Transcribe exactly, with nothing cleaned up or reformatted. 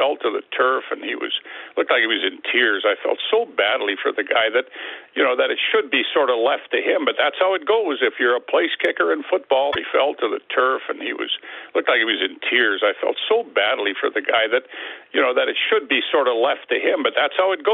fell to the turf, and he was looked like he was in tears. I felt so badly for the guy that, you know, that it should be sort of left to him, but that's how it goes. If you're a place kicker in football, he fell to the turf, and he was looked like he was in tears. I felt so badly for the guy that, you know, that it should be sort of left to him, but that's how it goes.